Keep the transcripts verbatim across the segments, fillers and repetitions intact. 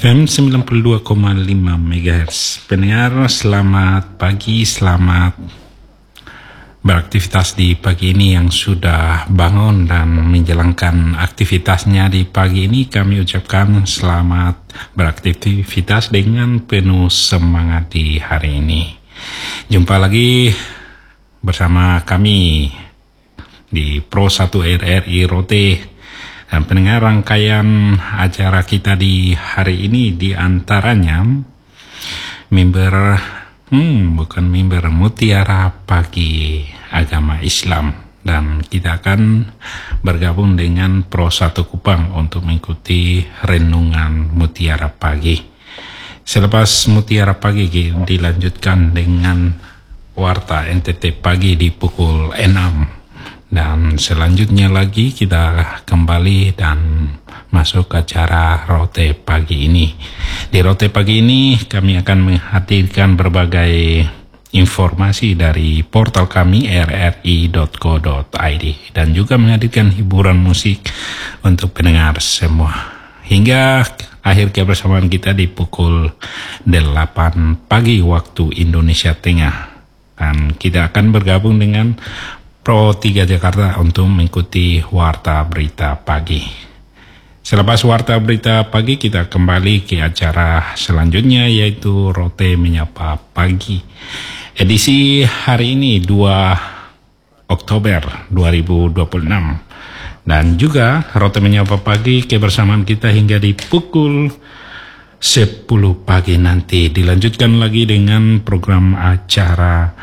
F M sembilan puluh dua koma lima megahertz. Pendengar, selamat pagi, selamat beraktivitas di pagi ini. Yang sudah bangun dan menjalankan aktivitasnya di pagi ini, kami ucapkan selamat beraktivitas dengan penuh semangat di hari ini. Jumpa lagi bersama kami di Pro satu R R I Rote. Dan pendengar, rangkaian acara kita di hari ini diantaranya member, hmm, bukan member Mutiara Pagi Agama Islam. Dan kita akan bergabung dengan Pro satu Kupang untuk mengikuti renungan Mutiara Pagi. Selepas Mutiara Pagi dilanjutkan dengan Warta N T T Pagi di pukul enam. Dan selanjutnya lagi kita kembali dan masuk ke acara Rote Pagi ini. Di Rote Pagi ini kami akan menghadirkan berbagai informasi dari portal kami r r i dot co dot i d dan juga menghadirkan hiburan musik untuk pendengar semua. Hingga akhir kebersamaan kita di pukul delapan pagi waktu Indonesia Tengah. Dan kita akan bergabung dengan Pro tiga Jakarta untuk mengikuti Warta Berita Pagi. Selepas Warta Berita Pagi, kita kembali ke acara selanjutnya, yaitu Rote Menyapa Pagi. Edisi hari ini dua Oktober dua ribu dua puluh enam. Dan juga Rote Menyapa Pagi kebersamaan kita hingga di pukul sepuluh pagi nanti. Dilanjutkan lagi dengan program acara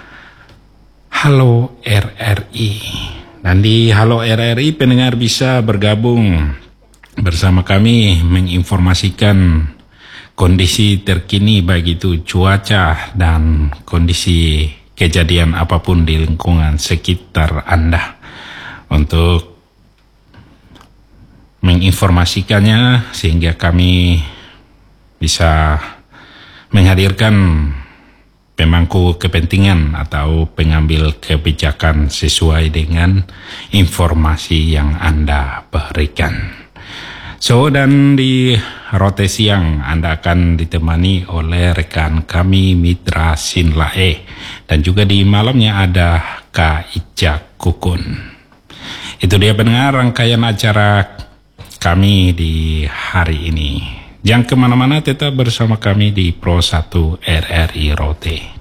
Halo R R I. Dan di Halo R R I, pendengar bisa bergabung bersama kami menginformasikan kondisi terkini, baik itu cuaca dan kondisi kejadian apapun di lingkungan sekitar Anda, untuk menginformasikannya sehingga kami bisa menghadirkan pemangku kepentingan atau pengambil kebijakan sesuai dengan informasi yang Anda berikan. So, dan di Rote Siang Anda akan ditemani oleh rekan kami Mitra Sinlae, dan juga di malamnya ada Kak Ica Kukun. Itu dia pendengar rangkaian acara kami di hari ini. Jangan kemana-mana, tetap bersama kami di Pro satu R R I Rote.